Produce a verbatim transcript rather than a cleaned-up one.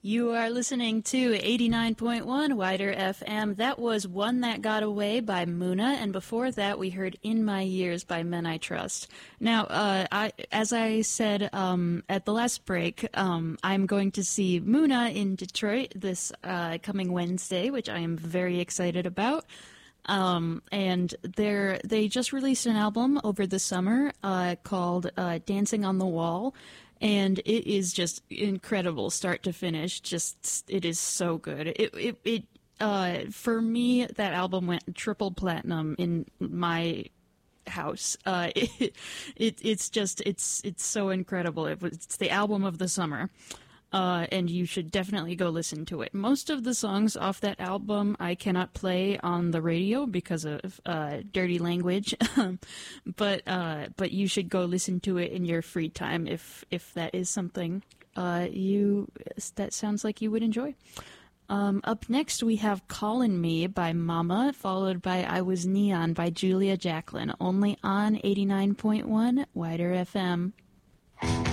You are listening to eighty-nine point one Wider F M. That was One That Got Away by Muna, and before that we heard In My Years by Men I Trust. Now, uh, I, as I said um, at the last break, um, I'm going to see Muna in Detroit this uh, coming Wednesday, which I am very excited about. Um, and they're, they just released an album over the summer uh, called uh, Dancing on the Wall. And it is just incredible, start to finish. Just, it is so good. It, it, it, uh, for me, that album went triple platinum in my house. Uh, it, it, it's just, it's, it's so incredible. It was, it's the album of the summer. Uh, and you should definitely go listen to it. Most of the songs off that album I cannot play on the radio because of uh, dirty language, but uh, but you should go listen to it in your free time if if that is something uh, you that sounds like you would enjoy. Um, up next we have Callin' Me by Mama, followed by I Was Neon by Julia Jacklin, only on eighty-nine point one Wider F M.